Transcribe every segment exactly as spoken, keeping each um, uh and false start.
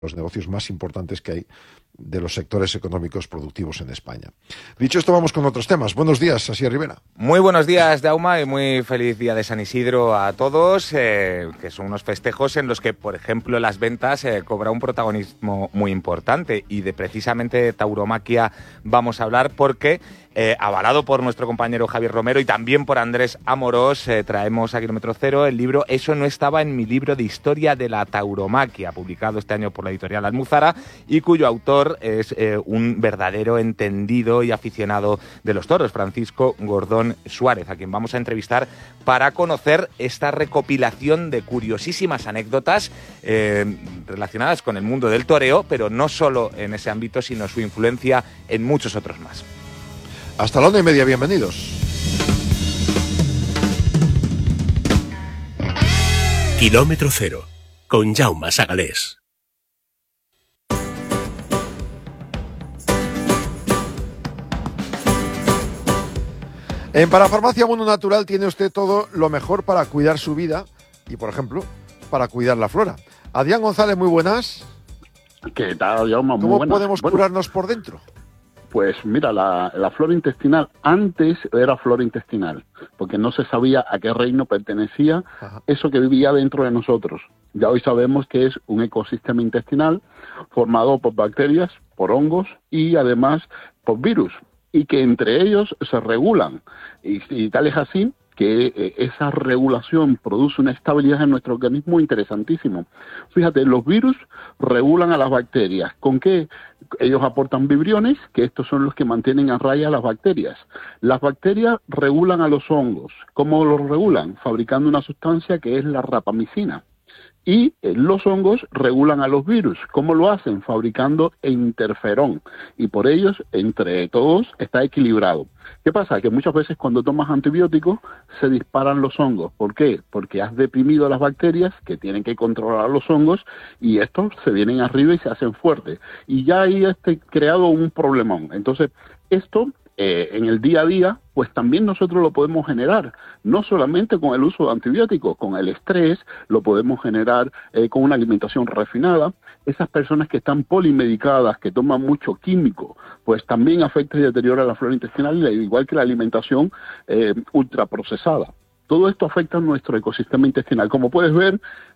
los negocios más importantes que hay de los sectores económicos productivos en España. Dicho esto, vamos con otros temas. Buenos días, Asier Rivera. Muy buenos días, Dauma, y muy feliz día de San Isidro a todos, eh, que son unos festejos en los que, por ejemplo, las ventas eh, cobran un protagonismo muy importante, y de precisamente tauromaquia vamos a hablar porque, eh, avalado por nuestro compañero Javier Romero y también por Andrés Amorós, eh, traemos a Kilómetro Cero el libro Eso no estaba en mi libro de historia de la tauromaquia, publicado este año por la editorial Almuzara, y cuyo autor es eh, un verdadero entendido y aficionado de los toros, Francisco Gordón Suárez, a quien vamos a entrevistar para conocer esta recopilación de curiosísimas anécdotas eh, relacionadas con el mundo del toreo, pero no solo en ese ámbito, sino su influencia en muchos otros más. Hasta la una y media, bienvenidos. Kilómetro Cero, con Jaume Sagalés. En Parafarmacia Mundo Natural tiene usted todo lo mejor para cuidar su vida y, por ejemplo, para cuidar la flora. Adrián González, muy buenas. ¿Qué tal, Jaume? Muy ¿Cómo buenas. podemos Bueno, curarnos por dentro? Pues mira, la, la flora intestinal antes era flora intestinal, porque no se sabía a qué reino pertenecía Ajá. eso que vivía dentro de nosotros. Ya hoy sabemos que es un ecosistema intestinal formado por bacterias, por hongos y además por virus, y que entre ellos se regulan. Y, y tal es así que eh, esa regulación produce una estabilidad en nuestro organismo interesantísimo. Fíjate, los virus regulan a las bacterias. ¿Con qué? Ellos aportan vibriones, que estos son los que mantienen a raya a las bacterias. Las bacterias regulan a los hongos. ¿Cómo los regulan? Fabricando una sustancia que es la rapamicina. Y los hongos regulan a los virus. ¿Cómo lo hacen? Fabricando interferón. Y por ellos, entre todos, está equilibrado. ¿Qué pasa? Que muchas veces cuando tomas antibióticos se disparan los hongos. ¿Por qué? Porque has deprimido a las bacterias que tienen que controlar a los hongos y estos se vienen arriba y se hacen fuertes. Y ya ahí está creado un problemón. Entonces, esto... Eh, en el día a día, pues también nosotros lo podemos generar, no solamente con el uso de antibióticos, con el estrés, lo podemos generar eh, con una alimentación refinada. Esas personas que están polimedicadas, que toman mucho químico, pues también afecta y deteriora la flora intestinal, igual que la alimentación eh, ultraprocesada. Todo esto afecta a nuestro ecosistema intestinal. Como puedes ver,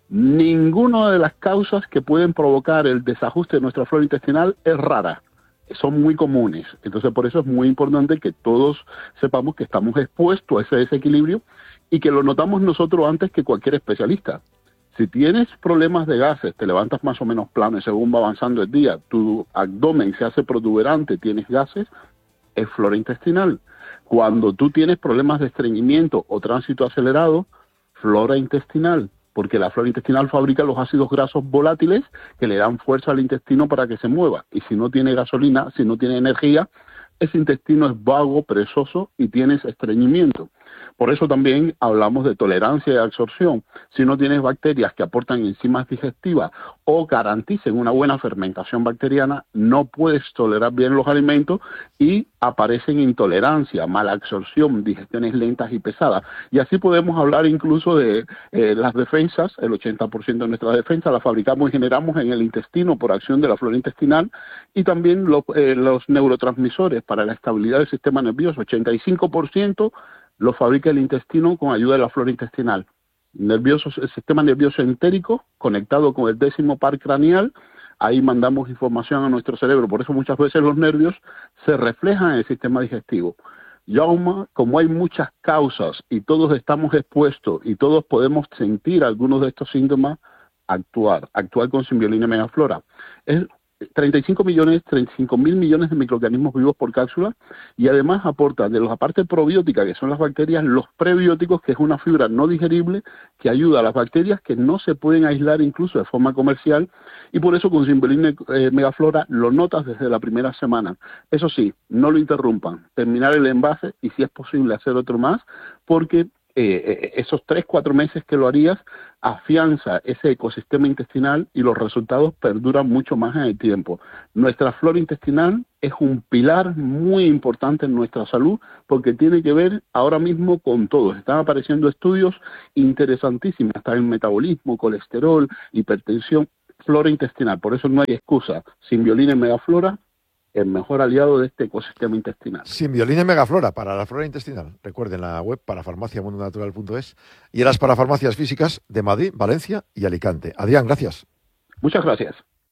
ninguna de las causas que pueden provocar el desajuste de nuestra flora intestinal es rara. Son muy comunes. Entonces, por eso es muy importante que todos sepamos que estamos expuestos a ese desequilibrio y que lo notamos nosotros antes que cualquier especialista. Si tienes problemas de gases, te levantas más o menos plano y según va avanzando el día, tu abdomen se hace protuberante, tienes gases, es flora intestinal. Cuando tú tienes problemas de estreñimiento o tránsito acelerado, flora intestinal. Porque la flora intestinal fabrica los ácidos grasos volátiles que le dan fuerza al intestino para que se mueva. Y si no tiene gasolina, si no tiene energía, ese intestino es vago, perezoso y tienes estreñimiento. Por eso también hablamos de tolerancia y absorción. Si no tienes bacterias que aportan enzimas digestivas o garanticen una buena fermentación bacteriana, no puedes tolerar bien los alimentos y aparecen intolerancia, mala absorción, digestiones lentas y pesadas. Y así podemos hablar incluso de eh, las defensas. El ochenta por ciento de nuestras defensas las fabricamos y generamos en el intestino por acción de la flora intestinal, y también los, eh, los neurotransmisores para la estabilidad del sistema nervioso, ochenta y cinco por ciento lo fabrica el intestino con ayuda de la flora intestinal. Nervioso, el sistema nervioso entérico conectado con el décimo par craneal, ahí mandamos información a nuestro cerebro. Por eso muchas veces los nervios se reflejan en el sistema digestivo. Jaume, como hay muchas causas y todos estamos expuestos y todos podemos sentir algunos de estos síntomas, actuar, actuar con Symbiolina Megaflora. Es treinta y cinco millones, treinta y cinco mil millones de microorganismos vivos por cápsula, y además aporta de la parte probiótica, que son las bacterias, los prebióticos, que es una fibra no digerible que ayuda a las bacterias que no se pueden aislar incluso de forma comercial, y por eso con Symbiolina eh, Megaflora lo notas desde la primera semana. Eso sí, no lo interrumpan, terminar el envase y si es posible hacer otro más, porque Eh, esos tres, cuatro meses que lo harías, afianza ese ecosistema intestinal y los resultados perduran mucho más en el tiempo. Nuestra flora intestinal es un pilar muy importante en nuestra salud porque tiene que ver ahora mismo con todo. Están apareciendo estudios interesantísimos, está el metabolismo, colesterol, hipertensión. flora intestinal. Por eso no hay excusa. Simbiolina y Megaflora, el mejor aliado de este ecosistema intestinal. Simbiolina y Megaflora para la flora intestinal. Recuerden la web para farmacia mundo natural punto es y las para farmacias físicas de Madrid, Valencia y Alicante. Adrián, gracias. Muchas gracias.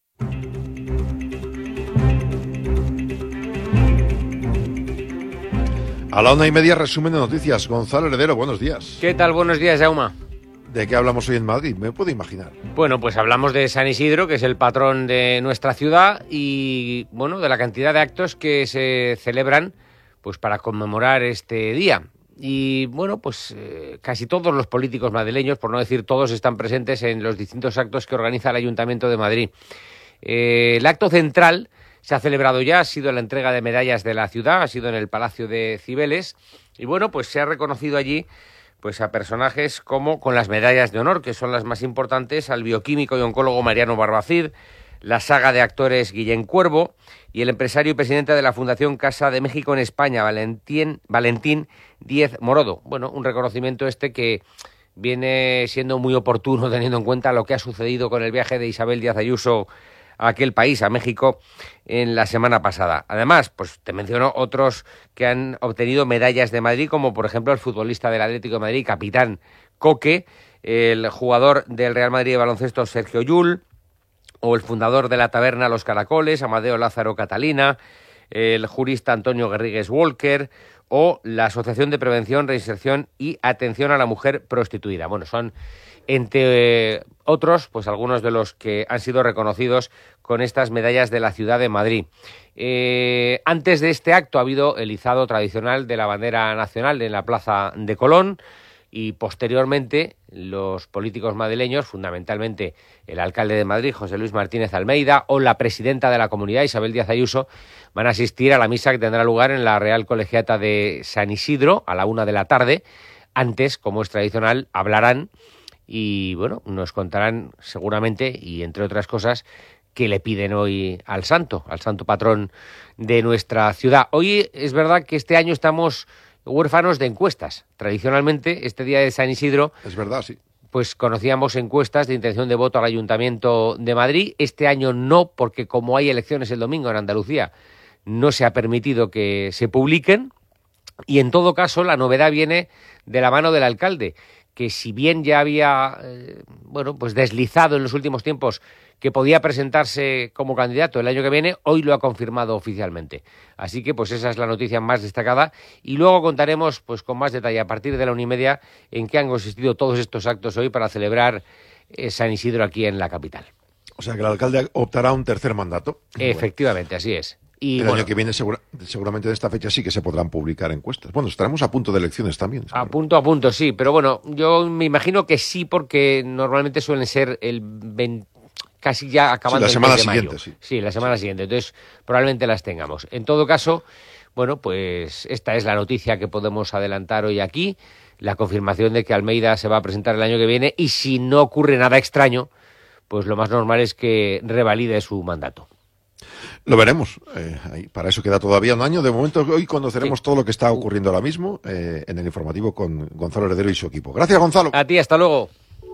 A la una y media, resumen de noticias. Gonzalo Heredero, buenos días. ¿Qué tal? Buenos días, Jauma. ¿De qué hablamos hoy en Madrid? Me puedo imaginar. Bueno, pues hablamos de San Isidro, que es el patrón de nuestra ciudad, y bueno, de la cantidad de actos que se celebran pues para conmemorar este día. Y bueno, pues eh, casi todos los políticos madrileños, por no decir todos, están presentes en los distintos actos que organiza el Ayuntamiento de Madrid. Eh, el acto central se ha celebrado ya, ha sido la entrega de medallas de la ciudad, ha sido en el Palacio de Cibeles, y bueno, pues se ha reconocido allí pues a personajes como con las medallas de honor, que son las más importantes, al bioquímico y oncólogo Mariano Barbacid, la saga de actores Guillén Cuervo y el empresario y presidente de la Fundación Casa de México en España, Valentín, Valentín Díez Morodo. Bueno, un reconocimiento este que viene siendo muy oportuno teniendo en cuenta lo que ha sucedido con el viaje de Isabel Díaz Ayuso a aquel país, a México, en la semana pasada. Además, pues te menciono otros que han obtenido medallas de Madrid, como por ejemplo el futbolista del Atlético de Madrid, capitán Coque, el jugador del Real Madrid de baloncesto Sergio Llull, o el fundador de la taberna Los Caracoles, Amadeo Lázaro Catalina, el jurista Antonio Guerrigues Walker, o la Asociación de Prevención, Reinserción y Atención a la Mujer Prostituida. Bueno, son entre eh, otros, pues algunos de los que han sido reconocidos con estas medallas de la ciudad de Madrid. Eh, antes de este acto ha habido el izado tradicional de la bandera nacional en la Plaza de Colón y posteriormente los políticos madrileños, fundamentalmente el alcalde de Madrid, José Luis Martínez Almeida, o la presidenta de la comunidad, Isabel Díaz Ayuso, van a asistir a la misa que tendrá lugar en la Real Colegiata de San Isidro a la una de la tarde. Antes, como es tradicional, hablarán y bueno, nos contarán seguramente, y entre otras cosas, qué le piden hoy al santo, al santo patrón de nuestra ciudad. Hoy es verdad que este año estamos huérfanos de encuestas. Tradicionalmente, este día de San Isidro, es verdad, sí, pues conocíamos encuestas de intención de voto al Ayuntamiento de Madrid. Este año no, porque como hay elecciones el domingo en Andalucía, no se ha permitido que se publiquen. Y en todo caso, la novedad viene de la mano del alcalde, que si bien ya había eh, bueno, pues deslizado en los últimos tiempos que podía presentarse como candidato el año que viene, hoy lo ha confirmado oficialmente. Así que pues esa es la noticia más destacada y luego contaremos pues con más detalle a partir de la una y media en qué han consistido todos estos actos hoy para celebrar eh, San Isidro aquí en la capital. O sea que el alcalde optará a un tercer mandato. Efectivamente, bueno, así es. Y el bueno, año que viene segura, seguramente de esta fecha sí que se podrán publicar encuestas. Bueno, estaremos a punto de elecciones también. A punto a punto, sí, pero bueno, yo me imagino que sí, porque normalmente suelen ser el veinte, casi ya acabando sí, la el mes de semana mayo. siguiente, sí. Sí, la semana siguiente, entonces probablemente las tengamos. En todo caso, bueno, pues esta es la noticia que podemos adelantar hoy aquí, la confirmación de que Almeida se va a presentar el año que viene y si no ocurre nada extraño, pues lo más normal es que revalide su mandato. Lo veremos. Eh, para eso queda todavía un año. De momento, hoy conoceremos sí. todo lo que está ocurriendo ahora mismo eh, en el informativo con Gonzalo Heredero y su equipo. Gracias, Gonzalo. A ti, hasta luego.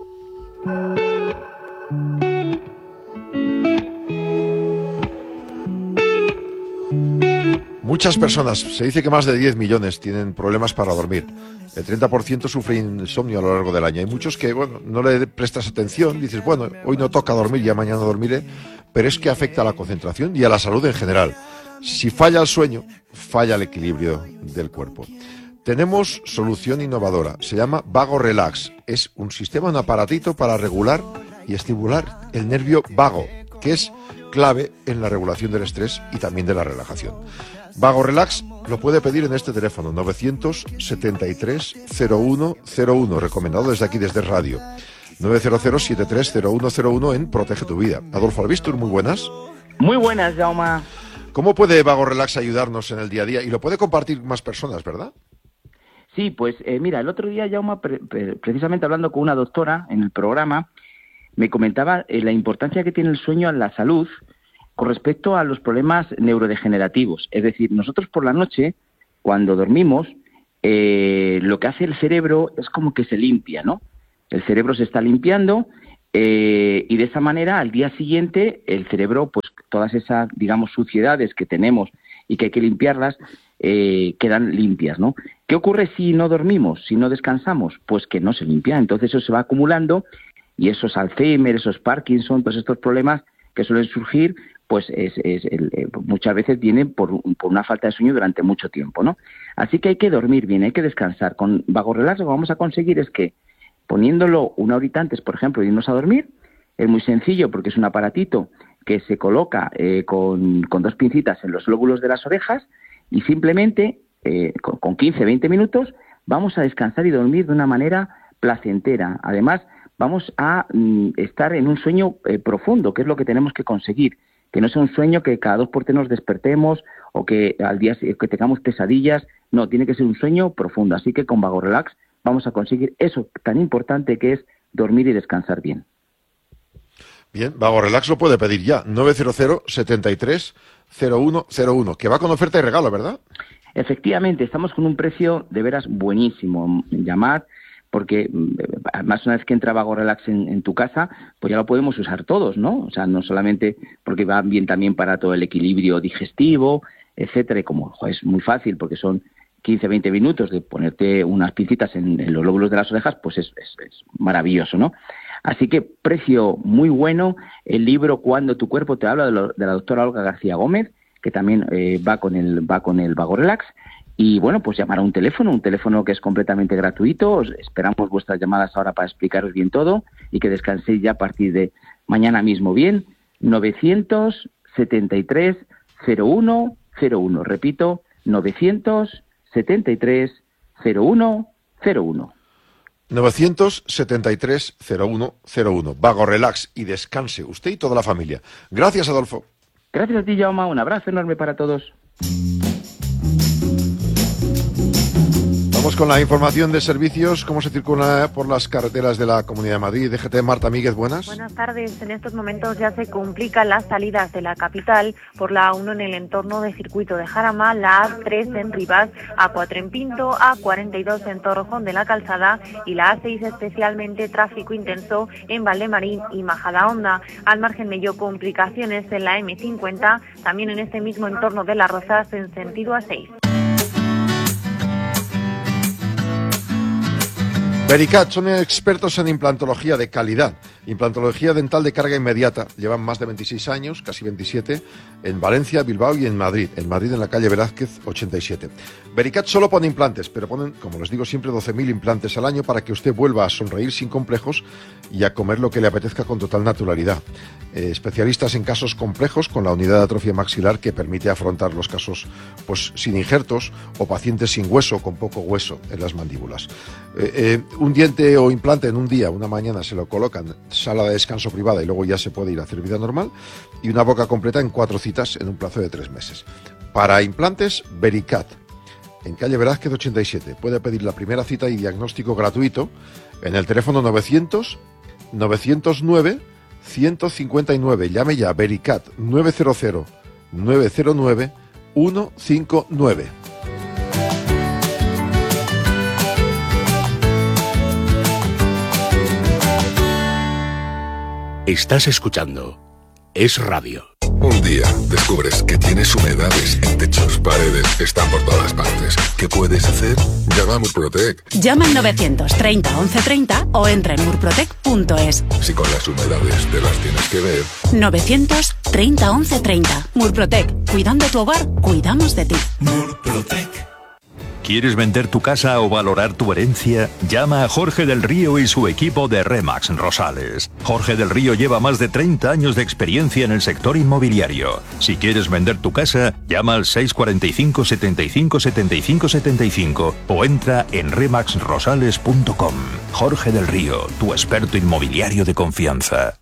Muchas personas, se dice que más de diez millones tienen problemas para dormir. El treinta por ciento sufre insomnio a lo largo del año. Hay muchos que, bueno, no le prestas atención, dices, bueno, hoy no toca dormir, ya mañana dormiré, pero es que afecta a la concentración y a la salud en general. Si falla el sueño, falla el equilibrio del cuerpo. Tenemos solución innovadora, se llama Vago Relax. Es un sistema, un aparatito para regular y estimular el nervio vago, que es clave en la regulación del estrés y también de la relajación. Vago Relax lo puede pedir en este teléfono novecientos setenta y tres cero uno cero uno, recomendado desde aquí, desde radio. novecientos setenta y tres cero uno cero uno en Protege tu Vida. Adolfo Albistur, muy buenas. Muy buenas, Jaume. ¿Cómo puede Vago Relax ayudarnos en el día a día? Y lo puede compartir más personas, ¿verdad? Sí, pues eh, mira, el otro día, Jaume, pre pre precisamente hablando con una doctora en el programa, me comentaba eh, la importancia que tiene el sueño en la salud con respecto a los problemas neurodegenerativos. Es decir, nosotros por la noche, cuando dormimos, eh, lo que hace el cerebro es como que se limpia, ¿no? El cerebro se está limpiando Eh, y de esa manera, al día siguiente, el cerebro, pues todas esas, digamos, suciedades que tenemos y que hay que limpiarlas, eh, quedan limpias, ¿no? ¿Qué ocurre si no dormimos, si no descansamos? Pues que no se limpia, entonces eso se va acumulando y esos Alzheimer, esos Parkinson, todos estos problemas que suelen surgir, pues es, es el, eh, muchas veces vienen por, por una falta de sueño durante mucho tiempo, ¿no? Así que hay que dormir bien, hay que descansar. Con Vago Relax lo que vamos a conseguir es que, poniéndolo una horita antes, por ejemplo, de irnos a dormir, es muy sencillo porque es un aparatito que se coloca eh, con, con dos pincitas en los lóbulos de las orejas y simplemente eh, con, con quince, veinte minutos vamos a descansar y dormir de una manera placentera. Además, vamos a mm, estar en un sueño eh, profundo, que es lo que tenemos que conseguir. Que no sea un sueño que cada dos por tres nos despertemos o que al día que tengamos pesadillas. No, tiene que ser un sueño profundo. Así que con Vago Relax vamos a conseguir eso tan importante que es dormir y descansar bien. Bien, Vago Relax lo puede pedir ya, nueve cero cero, setenta y tres, cero uno cero uno, que va con oferta y regalo, ¿verdad? Efectivamente, estamos con un precio de veras buenísimo. Llamad, porque además una vez que entra Vago Relax en, en tu casa, pues ya lo podemos usar todos, ¿no? O sea, no solamente porque va bien también para todo el equilibrio digestivo, etcétera, y como joder, es muy fácil porque son quince, veinte minutos de ponerte unas pincitas en, en los lóbulos de las orejas, pues es, es, es maravilloso, ¿no? Así que precio muy bueno. El libro Cuando tu cuerpo te habla, de, lo, de la doctora Olga García Gómez, que también eh, va con el va con el Vago Relax. Y bueno, pues llamar a un teléfono, un teléfono que es completamente gratuito. Os esperamos vuestras llamadas ahora para explicaros bien todo y que descanséis ya a partir de mañana mismo bien. novecientos setenta y tres, cero uno cero uno. Repito, novecientos setenta y tres, cero uno cero uno. novecientos setenta y tres, cero uno cero uno. Vago Relax y descanse usted y toda la familia. Gracias, Adolfo. Gracias a ti, Jaume. Un abrazo enorme para todos. Vamos con la información de servicios. ¿Cómo se circula por las carreteras de la Comunidad de Madrid? D G T, Marta Míguez, buenas. Buenas tardes. En estos momentos ya se complican las salidas de la capital por la A uno en el entorno del circuito de Jarama, la A tres en Rivas, A cuatro en Pinto, A cuarenta y dos en Torrejón de la Calzada y la A seis especialmente tráfico intenso en Valdemarín y Majadahonda. Al margen de ello, complicaciones en la eme cincuenta, también en este mismo entorno de Las Rozas en sentido A seis. Vericat son expertos en implantología de calidad, implantología dental de carga inmediata. Llevan más de veintiséis años, casi veintisiete, en Valencia, Bilbao y en Madrid. En Madrid, en la calle Velázquez ochenta y siete. Vericat solo pone implantes, pero ponen, como les digo siempre, doce mil implantes al año para que usted vuelva a sonreír sin complejos y a comer lo que le apetezca con total naturalidad. Eh, especialistas en casos complejos con la unidad de atrofia maxilar que permite afrontar los casos pues sin injertos o pacientes sin hueso, con poco hueso en las mandíbulas. Eh, eh, un diente o implante en un día, una mañana se lo colocan, sala de descanso privada y luego ya se puede ir a hacer vida normal, y una boca completa en cuatro citas en un plazo de tres meses. Para implantes, Vericat, en calle Velázquez ochenta y siete. Puede pedir la primera cita y diagnóstico gratuito en el teléfono novecientos, novecientos nueve, ciento cincuenta y nueve. Llame ya, Vericat, nueve cero cero, nueve cero nueve, uno cinco nueve. Estás escuchando Es Radio. Un día descubres que tienes humedades en techos, paredes, están por todas partes. ¿Qué puedes hacer? Llama a Murprotec. Llama al novecientos treinta, once treinta o entra en murprotec punto es. Si con las humedades te las tienes que ver. novecientos treinta, once treinta. Murprotec. Cuidando tu hogar, cuidamos de ti. Murprotec. ¿Quieres vender tu casa o valorar tu herencia? Llama a Jorge del Río y su equipo de Remax Rosales. Jorge del Río lleva más de treinta años de experiencia en el sector inmobiliario. Si quieres vender tu casa, llama al seis cuarenta y cinco, setenta y cinco, setenta y cinco, setenta y cinco o entra en remax rosales punto com. Jorge del Río, tu experto inmobiliario de confianza.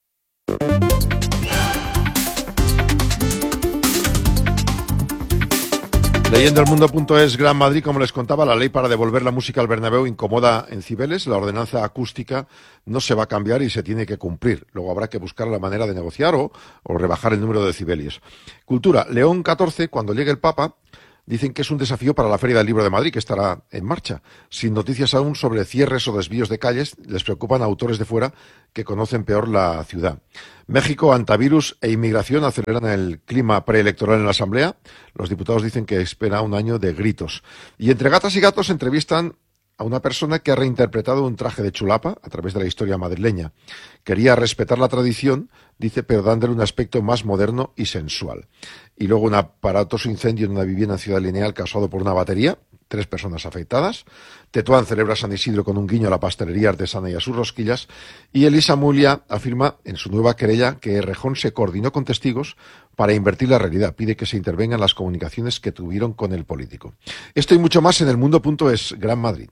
Leyendo el mundo punto es, Gran Madrid, como les contaba, la ley para devolver la música al Bernabéu incomoda en Cibeles. La ordenanza acústica no se va a cambiar y se tiene que cumplir. Luego habrá que buscar la manera de negociar o, o rebajar el número de decibelios. Cultura. León catorce, cuando llegue el Papa, dicen que es un desafío para la Feria del Libro de Madrid, que estará en marcha. Sin noticias aún sobre cierres o desvíos de calles, les preocupan a autores de fuera que conocen peor la ciudad. México, antivirus e inmigración aceleran el clima preelectoral en la Asamblea. Los diputados dicen que espera un año de gritos. Y entre gatas y gatos entrevistan a una persona que ha reinterpretado un traje de chulapa a través de la historia madrileña. Quería respetar la tradición, dice, pero dándole un aspecto más moderno y sensual. Y luego un aparatoso incendio en una vivienda en Ciudad Lineal causado por una batería, tres personas afectadas. Tetuán celebra San Isidro con un guiño a la pastelería artesana y a sus rosquillas. Y Elisa Mulia afirma en su nueva querella que Errejón se coordinó con testigos para invertir la realidad. Pide que se intervengan las comunicaciones que tuvieron con el político. Esto y mucho más en el mundo punto es, Gran Madrid.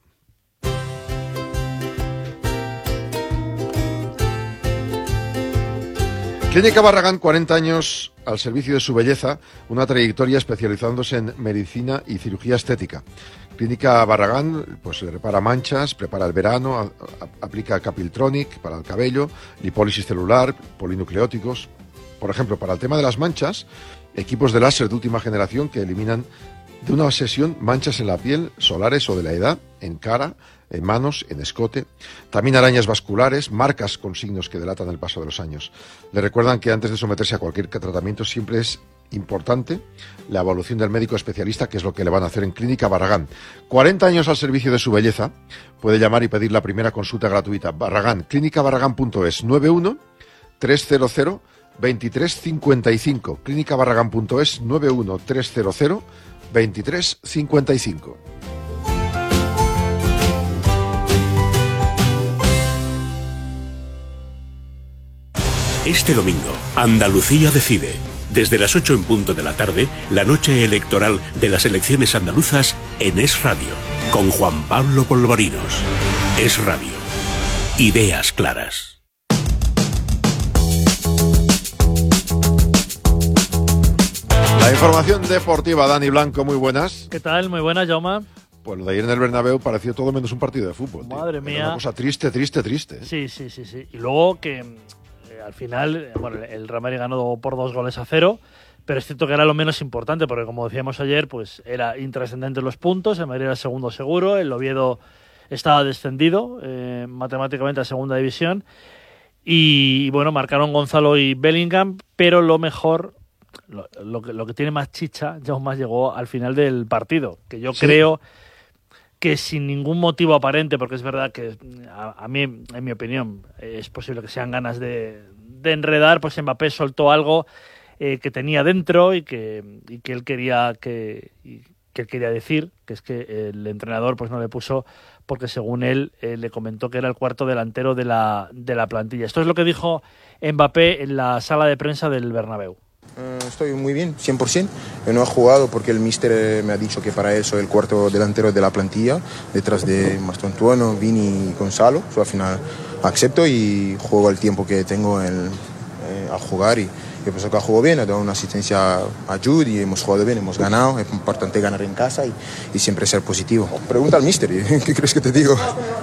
Clínica Barragán, cuarenta años al servicio de su belleza, una trayectoria especializándose en medicina y cirugía estética. Clínica Barragán pues repara manchas, prepara el verano, a, a, aplica Capiltronic para el cabello, lipólisis celular, polinucleóticos. Por ejemplo, para el tema de las manchas, equipos de láser de última generación que eliminan de una sesión manchas en la piel, solares o de la edad, en cara, en manos, en escote. También arañas vasculares, marcas con signos que delatan el paso de los años. Le recuerdan que antes de someterse a cualquier tratamiento siempre es importante la evaluación del médico especialista, que es lo que le van a hacer en Clínica Barragán. cuarenta años al servicio de su belleza. Puede llamar y pedir la primera consulta gratuita. Barragán, clínica barragán punto es, nueve uno tres cero cero veintitrés cincuenta y cinco. clínica barragán punto es, nueve uno tres cero cero veintitrés cincuenta y cinco. Este domingo, Andalucía decide. Desde las ocho en punto de la tarde, la noche electoral de las elecciones andaluzas en Es Radio, con Juan Pablo Polvorinos. Es Radio. Ideas claras. La información deportiva, Dani Blanco, muy buenas. ¿Qué tal? Muy buenas, Jaume. Pues lo de ayer en el Bernabéu pareció todo menos un partido de fútbol. Madre tío. mía. Era una cosa triste, triste, triste. ¿eh? Sí, sí, sí, sí. Y luego que eh, al final, eh, bueno, el Real Madrid ganó por dos goles a cero, pero es cierto que era lo menos importante, porque como decíamos ayer, pues era intrascendente los puntos, el Madrid era segundo seguro, el Oviedo estaba descendido eh, matemáticamente a segunda división, y bueno, marcaron Gonzalo y Bellingham, pero lo mejor... Lo, lo, que, lo que tiene más chicha, Jaume, llegó al final del partido, que yo sí. creo que sin ningún motivo aparente, porque es verdad que a, a mí, en mi opinión, es posible que sean ganas de, de enredar, pues Mbappé soltó algo eh, que tenía dentro y que, y que él quería que, y, que él quería decir, que es que el entrenador pues no le puso porque según él eh, le comentó que era el cuarto delantero de la, de la plantilla. Esto es lo que dijo Mbappé en la sala de prensa del Bernabéu. Uh, estoy muy bien, cien por ciento. Yo no he jugado porque el míster me ha dicho que para él soy el cuarto delantero de la plantilla, detrás de Mastrotuono, Vini y Gonzalo. So, al final acepto y juego el tiempo que tengo en, eh, a jugar. Y yo pienso que ha jugado bien, ha dado una asistencia a Jude y hemos jugado bien, hemos ganado. Es importante ganar en casa y, y siempre ser positivo. Pregunta al míster, ¿qué crees que te digo?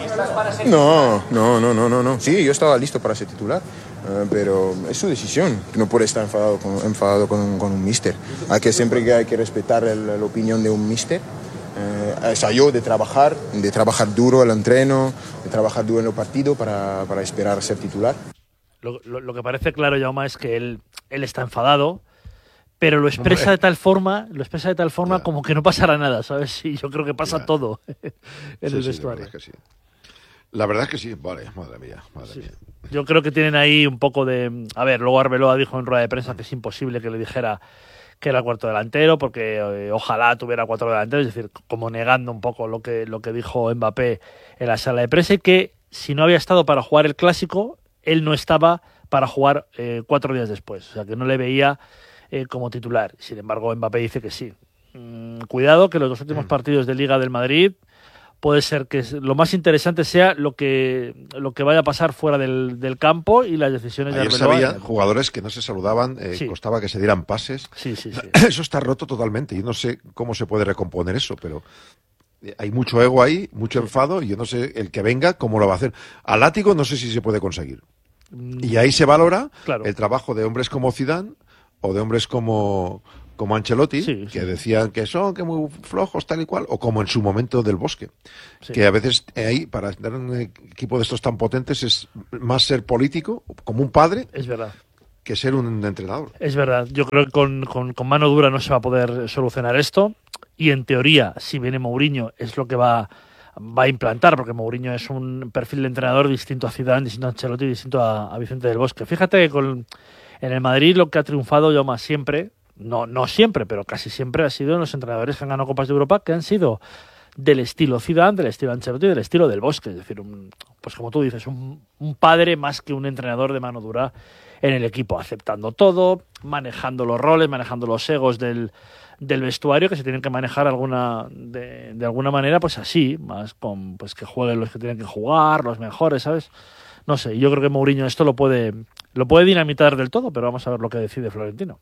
No, no, no, no, no, no. Sí, yo estaba listo para ser titular. Uh, pero es su decisión, no puede estar enfadado con, enfadado con, con un míster. Hay que siempre que hay que respetar el, la opinión de un míster. Uh, es a yo de trabajar, de trabajar duro el entreno, de trabajar duro en el partido para, para esperar a ser titular. Lo, lo, lo que parece claro, Jaume, es que él, él está enfadado, pero lo expresa Hombre. de tal forma, lo expresa de tal forma yeah. como que no pasará nada, ¿sabes? Y yo creo que pasa yeah. todo en sí, el sí, vestuario. La verdad es que sí. La verdad es que sí, vale, madre mía, madre sí. mía. Yo creo que tienen ahí un poco de... A ver, luego Arbeloa dijo en rueda de prensa que es imposible que le dijera que era cuarto delantero, porque eh, ojalá tuviera cuatro delanteros, es decir, como negando un poco lo que, lo que dijo Mbappé en la sala de prensa, y que si no había estado para jugar el Clásico, él no estaba para jugar eh, cuatro días después, o sea, que no le veía eh, como titular. Sin embargo, Mbappé dice que sí. Mm, cuidado, que los dos últimos mm. partidos de Liga del Madrid... puede ser que lo más interesante sea lo que lo que vaya a pasar fuera del, del campo y las decisiones Ayer de Arbeloa. Había jugadores que no se saludaban, eh, sí. costaba que se dieran pases. Sí, sí, sí. Eso está roto totalmente. Yo no sé cómo se puede recomponer eso, pero hay mucho ego ahí, mucho enfado, y yo no sé el que venga cómo lo va a hacer. Al látigo no sé si se puede conseguir. Y ahí se valora claro. el trabajo de hombres como Zidane o de hombres como... como Ancelotti, Sí, que sí. decían que son que muy flojos, tal y cual, o como en su momento del Bosque, Sí. que a veces ahí, para tener un equipo de estos tan potentes, es más ser político, como un padre, Es verdad. que ser un entrenador. Es verdad. Yo creo que con, con, con mano dura no se va a poder solucionar esto. Y en teoría, si viene Mourinho, es lo que va, va a implantar, porque Mourinho es un perfil de entrenador distinto a Zidane, distinto a Ancelotti, distinto a, a Vicente del Bosque. Fíjate que con, en el Madrid lo que ha triunfado yo más siempre, no, no siempre, pero casi siempre ha sido en los entrenadores que han ganado Copas de Europa, que han sido del estilo Zidane, del estilo Ancelotti y del estilo del Bosque. Es decir, un, pues como tú dices, un, un padre más que un entrenador de mano dura en el equipo, aceptando todo, manejando los roles, manejando los egos del, del vestuario, que se tienen que manejar alguna de, de alguna manera, pues así, más con pues que jueguen los que tienen que jugar, los mejores, ¿sabes? No sé, yo creo que Mourinho esto lo puede lo puede dinamitar del todo, pero vamos a ver lo que decide Florentino.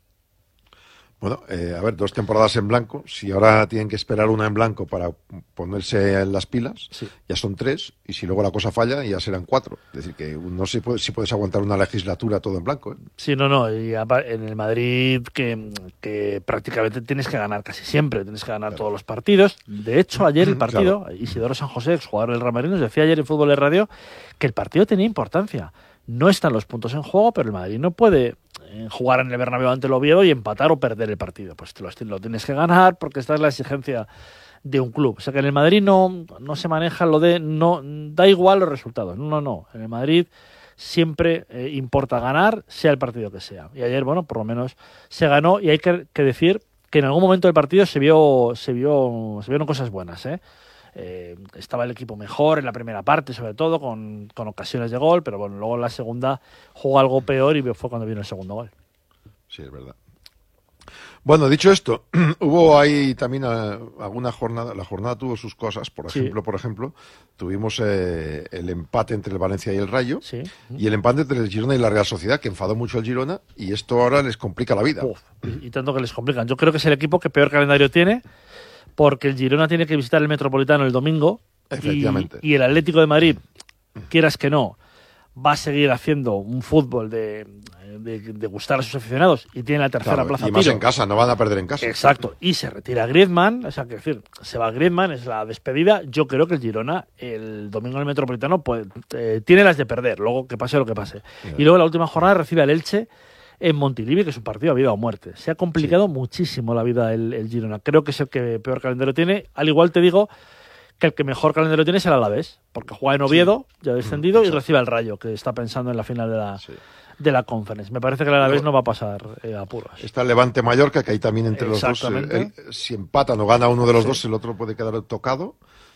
Bueno, eh, a ver, dos temporadas en blanco. Si ahora tienen que esperar una en blanco para ponerse en las pilas, sí. ya son tres. Y si luego la cosa falla, ya serán cuatro. Es decir, que no sé puede, si puedes aguantar una legislatura todo en blanco. ¿eh? Sí, no, no. Y en el Madrid, que, que prácticamente tienes que ganar casi siempre. Tienes que ganar claro. todos los partidos. De hecho, ayer el partido, claro. Isidoro San José, exjugador del Real Madrid, nos decía ayer en Fútbol de Radio que el partido tenía importancia. No están los puntos en juego, pero el Madrid no puede jugar en el Bernabéu ante el Oviedo y empatar o perder el partido. Pues te lo, lo tienes que ganar porque esta es la exigencia de un club. O sea que en el Madrid no, no se maneja lo de... no da igual los resultados. No, no, no. En el Madrid siempre eh, importa ganar, sea el partido que sea. Y ayer, bueno, por lo menos se ganó y hay que, que decir que en algún momento del partido se vio se vio se vieron cosas buenas, ¿eh? Eh, estaba el equipo mejor en la primera parte, sobre todo, con, con ocasiones de gol, pero bueno, luego en la segunda jugó algo peor y fue cuando vino el segundo gol. Sí, es verdad. Bueno, dicho esto, hubo ahí también a, alguna jornada, la jornada tuvo sus cosas, por ejemplo, sí. por ejemplo, tuvimos eh, el empate entre el Valencia y el Rayo, sí. y el empate entre el Girona y la Real Sociedad, que enfadó mucho al Girona, y esto ahora les complica la vida. Uf, y, y tanto que les complican. Yo creo que es el equipo que peor calendario tiene, porque el Girona tiene que visitar el Metropolitano el domingo Efectivamente. Y, y el Atlético de Madrid, quieras que no, va a seguir haciendo un fútbol de, de, de gustar a sus aficionados y tiene la tercera claro, plaza y más tiro. en casa, no van a perder en casa. Exacto, y se retira Griezmann, o sea, que decir, se va Griezmann, es la despedida. Yo creo que el Girona el domingo en el Metropolitano pues, eh, tiene las de perder, luego que pase lo que pase. Bien. Y luego la última jornada recibe al Elche en Montilivi, que es un partido a vida o muerte. Se ha complicado sí. muchísimo la vida el, el Girona. Creo que es el que peor calendario tiene. Al igual te digo que el que mejor calendario tiene es el Alavés, porque juega en Oviedo, sí. ya descendido, mm, y recibe al Rayo, que está pensando en la final de la, sí. de la Conference. Me parece que el Alavés no va a pasar eh, apuros. Está el Levante Mallorca, que ahí también entre los dos, el, el, si empatan o gana uno de los sí. dos, el otro puede quedar tocado.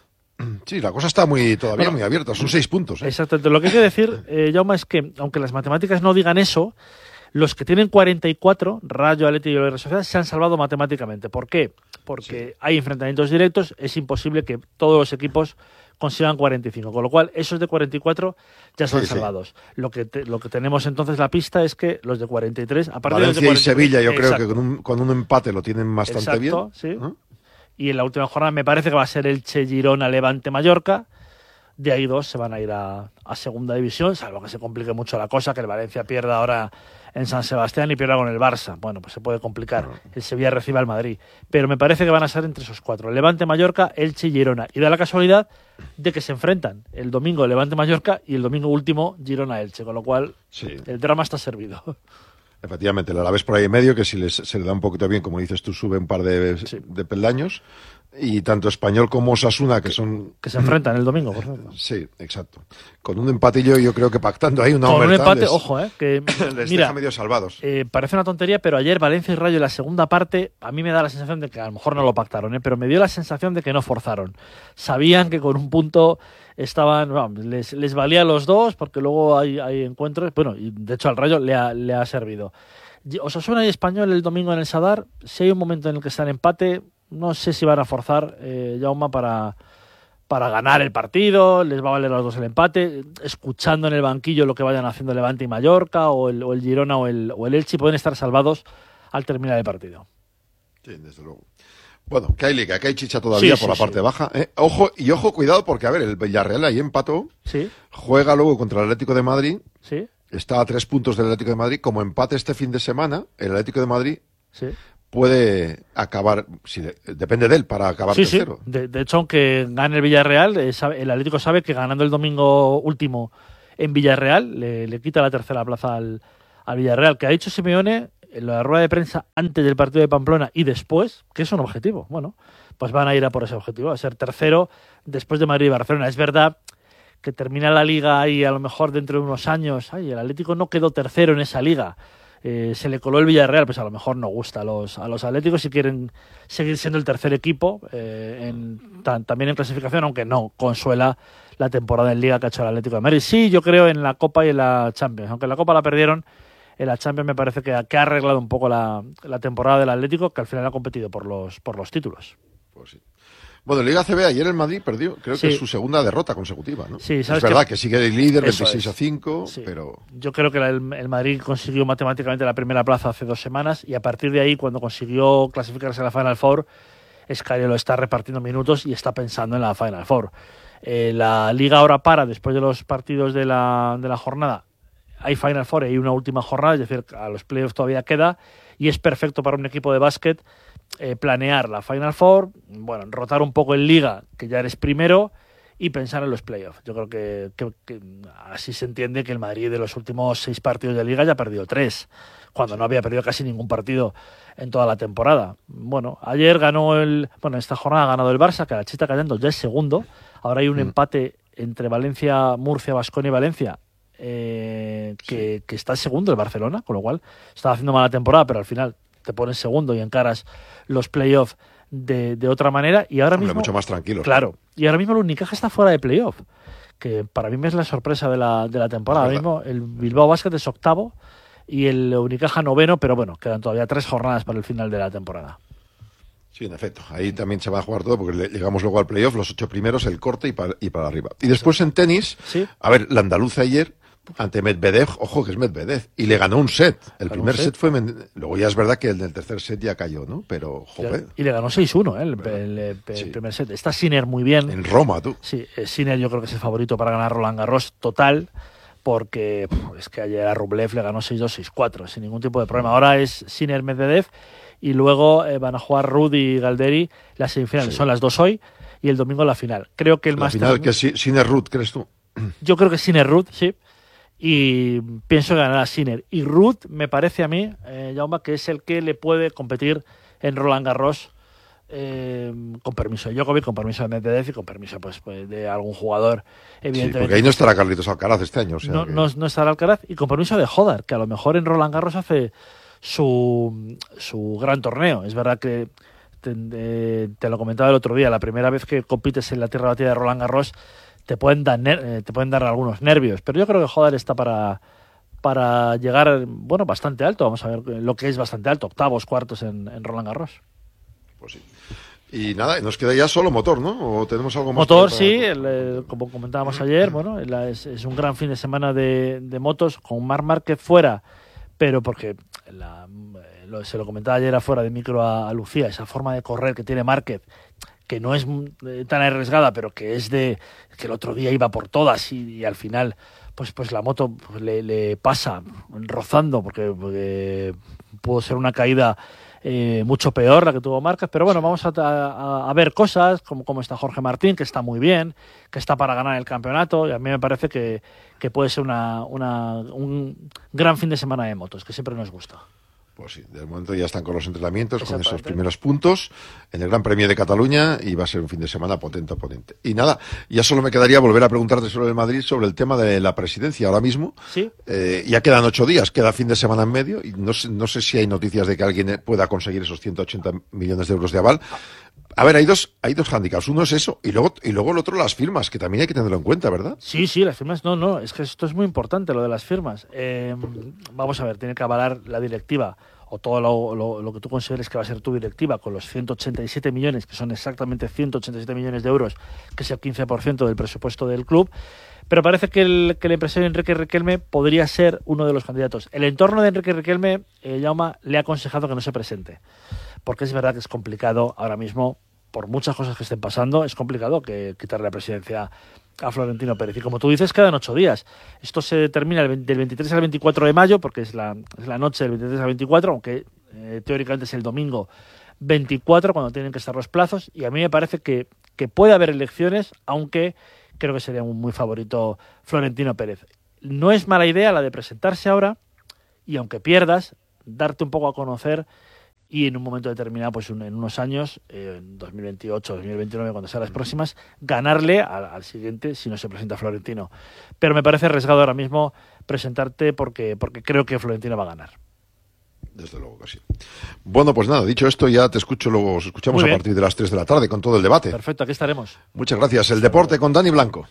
Sí, la cosa está muy todavía bueno, muy abierta, son seis puntos. ¿eh? Exactamente. Lo que hay que decir, eh, Jaume, es que aunque las matemáticas no digan eso, los que tienen cuarenta y cuatro, Rayo, Atlético y la Real Sociedad, se han salvado matemáticamente. ¿Por qué? Porque sí. hay enfrentamientos directos, es imposible que todos los equipos consigan cuarenta y cinco, con lo cual esos de cuarenta y cuatro ya están sí, salvados. Sí. Lo que te, lo que tenemos entonces la pista es que los de cuarenta y tres, aparte Valencia de los de cuarenta y tres, y Sevilla, yo exacto. creo que con un, con un empate lo tienen bastante exacto, bien. Sí. ¿Eh? Y en la última jornada me parece que va a ser el Che, Girona, Levante, Mallorca. De ahí dos se van a ir a, a segunda división, salvo que se complique mucho la cosa, que el Valencia pierda ahora en San Sebastián y pierda con el Barça. Bueno, pues se puede complicar. El Sevilla recibe al Madrid. Pero me parece que van a ser entre esos cuatro. Levante, Mallorca, Elche y Girona. Y da la casualidad de que se enfrentan el domingo Levante, Mallorca y el domingo último Girona, Elche. Con lo cual sí. el drama está servido. Efectivamente, el Alavés por ahí en medio, que si les, se le da un poquito bien, como dices tú, sube un par de, sí. de peldaños. Y tanto Español como Osasuna, que son... Que se enfrentan el domingo, por ejemplo. Sí, exacto. Con un empatillo, yo creo que pactando ahí una Con un empate, les, ojo, eh, que les mira, deja medio salvados. Eh, parece una tontería, pero ayer Valencia y Rayo en la segunda parte, a mí me da la sensación de que a lo mejor no lo pactaron, eh, pero me dio la sensación de que no forzaron. Sabían que con un punto estaban... Bueno, les, les valía a los dos, porque luego hay, hay encuentros... Bueno, y de hecho al Rayo le ha, le ha servido. Osasuna y Español el domingo en el Sadar, si hay un momento en el que está en empate... No sé si van a forzar, eh, Jaume, para, para ganar el partido, les va a valer a los dos el empate, escuchando en el banquillo lo que vayan haciendo Levante y Mallorca, o el, o el Girona o el, o el Elche, pueden estar salvados al terminar el partido. Sí, desde luego. Bueno, que hay liga, que hay chicha todavía sí, por sí, la parte sí. baja. ¿eh? Ojo, y ojo, cuidado, porque a ver, el Villarreal ahí empató, sí. juega luego contra el Atlético de Madrid, sí. está a tres puntos del Atlético de Madrid, como empate este fin de semana, el Atlético de Madrid... Sí. puede acabar, si de, depende de él para acabar sí, tercero. Sí. De, de hecho, aunque gane el Villarreal, eh, sabe, el Atlético sabe que ganando el domingo último en Villarreal le, le quita la tercera plaza al, al Villarreal, que ha dicho Simeone en la rueda de prensa antes del partido de Pamplona y después, que es un objetivo. Bueno, pues van a ir a por ese objetivo, a ser tercero después de Madrid y Barcelona. Es verdad que termina la liga y a lo mejor dentro de unos años, ay, el Atlético no quedó tercero en esa liga, eh, se le coló el Villarreal, pues a lo mejor no gusta a los, a los atléticos si quieren seguir siendo el tercer equipo, eh, en, tan, también en clasificación, aunque no consuela la temporada en liga que ha hecho el Atlético de Madrid. Sí, yo creo en la Copa y en la Champions, aunque en la Copa la perdieron, en la Champions me parece que ha, que ha arreglado un poco la, la temporada del Atlético, que al final ha competido por los, por los títulos. Pues sí. Bueno, en Liga A C B ayer el Madrid perdió, creo sí. que es su segunda derrota consecutiva, ¿no? Sí, ¿sabes? Es verdad que, que sigue el líder Eso veintiséis es. a cinco, sí. pero... Yo creo que la, el, el Madrid consiguió matemáticamente la primera plaza hace dos semanas y a partir de ahí, cuando consiguió clasificarse a la Final Four, Scariolo está repartiendo minutos y está pensando en la Final Four. Eh, la Liga ahora para, después de los partidos de la, de la jornada, hay Final Four y hay una última jornada, es decir, a los playoffs todavía queda y es perfecto para un equipo de básquet eh, planear la Final Four, bueno, rotar un poco en Liga, que ya eres primero, y pensar en los playoffs. Yo creo que, que, que así se entiende que el Madrid de los últimos seis partidos de Liga ya ha perdido tres, cuando no había perdido casi ningún partido en toda la temporada. Bueno, ayer ganó el... Bueno, en esta jornada ha ganado el Barça, que a la chita cayendo ya es segundo. Ahora hay un mm. empate entre Valencia, Murcia, Baskonia y Valencia, eh, que, sí. que está segundo el Barcelona, con lo cual está haciendo mala temporada, pero al final te pones segundo y encaras los playoffs de, de otra manera. Y ahora Hombre, mismo... mucho más tranquilo. Claro. Y ahora mismo el Unicaja está fuera de playoff, que para mí es la sorpresa de la, de la temporada. Ahora mismo el Bilbao Basket es octavo y el Unicaja noveno, pero bueno, quedan todavía tres jornadas para el final de la temporada. Sí, en efecto. Ahí también se va a jugar todo porque llegamos luego al playoff, los ocho primeros, el corte y para, y para arriba. Y después en tenis, ¿Sí? a ver, la andaluza ayer ante Medvedev, ojo que es Medvedev, y le ganó un set. El ganó primer set? set fue... Luego ya es verdad que el del tercer set ya cayó, ¿no? Pero, joder. Y le ganó seis uno, ¿eh? el, el, el, el sí. primer set. Está Sinner muy bien. En Roma, tú. Sí, Sinner yo creo que es el favorito para ganar Roland Garros total, porque pff, es que ayer a Rublev le ganó seis dos, seis cuatro, sin ningún tipo de problema. Ahora es Sinner-Medvedev y luego eh, van a jugar Ruud y Galderi las semifinales. Sí. Son las dos hoy y el domingo la final. Creo que el la Masters... final que es Sinner-Ruud, ¿crees tú? Yo creo que Sinner-Ruud, sí. Y pienso que ganará Sinner. Y Ruud me parece a mí, eh, Jaume, que es el que le puede competir en Roland Garros eh, con permiso de Djokovic, con permiso de Medvedev y con permiso pues, pues de algún jugador, evidentemente. Sí, porque ahí no estará Carlitos Alcaraz este año. O sea no, que... no, no estará Alcaraz y con permiso de Hodar, que a lo mejor en Roland Garros hace su, su gran torneo. Es verdad que te, te, te lo comentaba el otro día, la primera vez que compites en la tierra batida de Roland Garros te pueden dar eh, te pueden dar algunos nervios, pero yo creo que Hodar está para para llegar, bueno, bastante alto. Vamos a ver lo que es bastante alto, octavos, cuartos en, en Roland Garros. Pues sí. Y nada, nos queda ya solo motor, ¿no? ¿O tenemos algo más? Motor, para... sí, el, el, como comentábamos ayer, bueno, la, es, es un gran fin de semana de, de motos con Marc Márquez fuera, pero porque la, lo, se lo comentaba ayer afuera de micro a, a Lucía, esa forma de correr que tiene Márquez, que no es eh, tan arriesgada, pero que es de que el otro día iba por todas y, y al final pues pues la moto pues, le, le pasa rozando porque, porque pudo ser una caída eh, mucho peor la que tuvo Márquez, pero bueno, vamos a, a, a ver cosas como, como está Jorge Martín, que está muy bien, que está para ganar el campeonato, y a mí me parece que, que puede ser una, una, un gran fin de semana de motos, que siempre nos gusta. Pues sí, de momento ya están con los entrenamientos, con esos primeros puntos en el Gran Premio de Cataluña y va a ser un fin de semana potente, potente. Y nada, ya solo me quedaría volver a preguntarte sobre el Madrid, sobre el tema de la presidencia ahora mismo. Sí. Eh, ya quedan ocho días, queda fin de semana en medio y no sé, no sé si hay noticias de que alguien pueda conseguir esos ciento ochenta millones de euros de aval. A ver, hay dos, hay dos hándicaps. Uno es eso y luego, y luego el otro las firmas, que también hay que tenerlo en cuenta, ¿verdad? Sí, sí, las firmas. No, no, es que esto es muy importante, lo de las firmas. Eh, vamos a ver, tiene que avalar la directiva o todo lo, lo, lo que tú consideres que va a ser tu directiva con los ciento ochenta y siete millones, que son exactamente ciento ochenta y siete millones de euros, que es el quince por ciento del presupuesto del club. Pero parece que el, que el empresario Enrique Riquelme podría ser uno de los candidatos. El entorno de Enrique Riquelme, eh, Jaume, le ha aconsejado que no se presente, porque es verdad que es complicado ahora mismo, por muchas cosas que estén pasando, es complicado que quitarle la presidencia a Florentino Pérez. Y como tú dices, quedan ocho días. Esto se termina del veintitrés al veinticuatro de mayo, porque es la, es la noche del veintitrés al veinticuatro, aunque eh, teóricamente es el domingo veinticuatro, cuando tienen que estar los plazos, y a mí me parece que, que puede haber elecciones, aunque creo que sería un muy favorito Florentino Pérez. No es mala idea la de presentarse ahora, y aunque pierdas, darte un poco a conocer y en un momento determinado, pues un, en unos años, eh, en dos mil veintiocho, dos mil veintinueve, cuando sean las próximas, ganarle al, al siguiente si no se presenta Florentino. Pero me parece arriesgado ahora mismo presentarte porque, porque creo que Florentino va a ganar. Desde luego que sí. Bueno, pues nada, dicho esto, ya te escucho, luego os escuchamos a partir de las tres de la tarde con todo el debate. Perfecto, aquí estaremos. Muchas gracias. El deporte con Dani Blanco.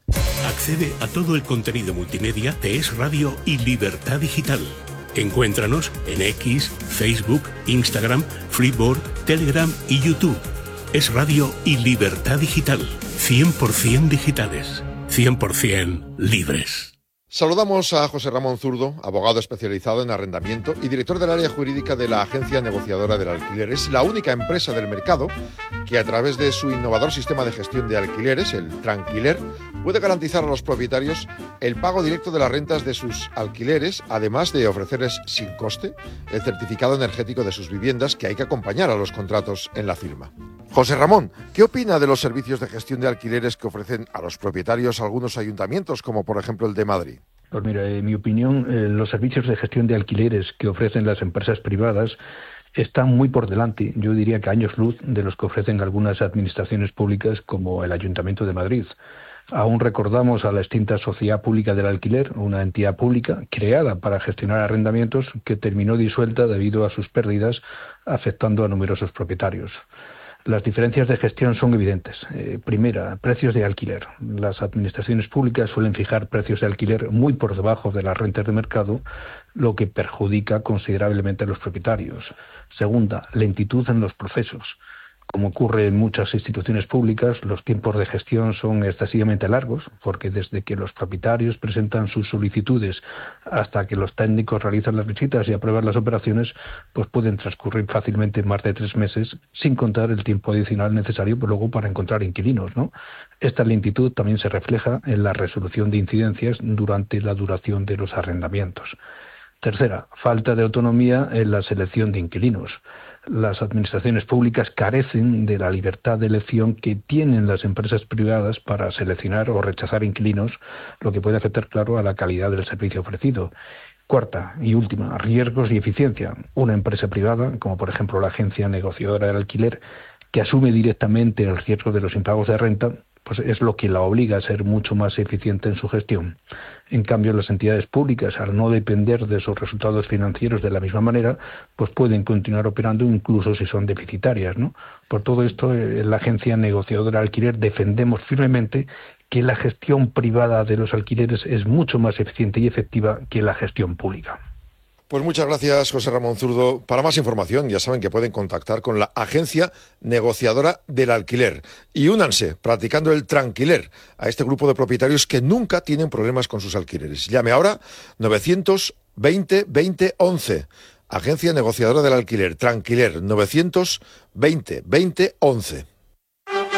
Accede a todo el contenido multimedia de Es Radio y Libertad Digital. Encuéntranos en X, Facebook, Instagram, Freeboard, Telegram y YouTube. Es Radio y Libertad Digital. cien por ciento digitales. cien por ciento libres. Saludamos a José Ramón Zurdo, abogado especializado en arrendamiento y director del área jurídica de la Agencia Negociadora del Alquiler. Es la única empresa del mercado que, a través de su innovador sistema de gestión de alquileres, el Tranquiler, puede garantizar a los propietarios el pago directo de las rentas de sus alquileres, además de ofrecerles sin coste el certificado energético de sus viviendas, que hay que acompañar a los contratos en la firma. José Ramón, ¿qué opina de los servicios de gestión de alquileres que ofrecen a los propietarios algunos ayuntamientos, como por ejemplo el de Madrid? Pues mira, en mi opinión, eh, los servicios de gestión de alquileres que ofrecen las empresas privadas están muy por delante, yo diría que años luz, de los que ofrecen algunas administraciones públicas como el Ayuntamiento de Madrid. Aún recordamos a la extinta Sociedad Pública del Alquiler, una entidad pública creada para gestionar arrendamientos que terminó disuelta debido a sus pérdidas, afectando a numerosos propietarios. Las diferencias de gestión son evidentes. Eh, primera, precios de alquiler. Las administraciones públicas suelen fijar precios de alquiler muy por debajo de las rentas de mercado, lo que perjudica considerablemente a los propietarios. Segunda, lentitud en los procesos. Como ocurre en muchas instituciones públicas, los tiempos de gestión son excesivamente largos, porque desde que los propietarios presentan sus solicitudes hasta que los técnicos realizan las visitas y aprueban las operaciones, pues pueden transcurrir fácilmente más de tres meses, sin contar el tiempo adicional necesario pues, luego para encontrar inquilinos, ¿no? Esta lentitud también se refleja en la resolución de incidencias durante la duración de los arrendamientos. Tercera, falta de autonomía en la selección de inquilinos. Las administraciones públicas carecen de la libertad de elección que tienen las empresas privadas para seleccionar o rechazar inquilinos, lo que puede afectar, claro, a la calidad del servicio ofrecido. Cuarta y última, riesgos y eficiencia. Una empresa privada, como por ejemplo la Agencia Negociadora del Alquiler, que asume directamente el riesgo de los impagos de renta, pues es lo que la obliga a ser mucho más eficiente en su gestión. En cambio, las entidades públicas, al no depender de sus resultados financieros de la misma manera, pues pueden continuar operando incluso si son deficitarias, ¿no? Por todo esto, en la Agencia Negociadora del Alquiler defendemos firmemente que la gestión privada de los alquileres es mucho más eficiente y efectiva que la gestión pública. Pues muchas gracias, José Ramón Zurdo. Para más información, ya saben que pueden contactar con la Agencia Negociadora del Alquiler. Y únanse, practicando el Tranquiler, a este grupo de propietarios que nunca tienen problemas con sus alquileres. Llame ahora novecientos veinte veinte once. Agencia Negociadora del Alquiler, Tranquiler, novecientos veinte veinte once.